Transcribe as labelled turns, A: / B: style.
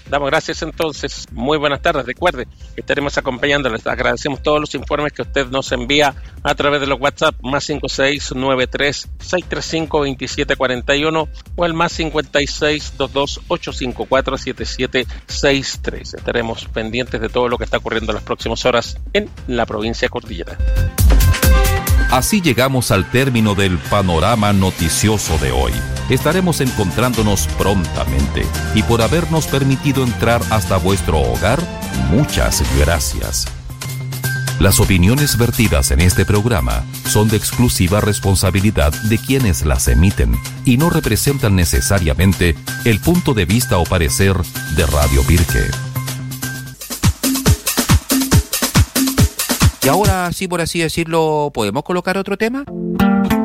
A: Damos gracias entonces. Muy buenas tardes. Recuerde que estaremos acompañándoles. Agradecemos todos los informes que usted nos envía a través de los WhatsApp más 5693-635-2741 o el más 5622-854-7763. Estaremos pendientes de todo lo que está ocurriendo en las próximas horas en la provincia de Cordillera.
B: Así llegamos al término del panorama noticioso de hoy. Estaremos encontrándonos prontamente y por habernos permitido entrar hasta vuestro hogar, muchas gracias. Las opiniones vertidas en este programa son de exclusiva responsabilidad de quienes las emiten y no representan necesariamente el punto de vista o parecer de Radio Pirque.
C: Y ahora, sí, por así decirlo, ¿podemos colocar otro tema?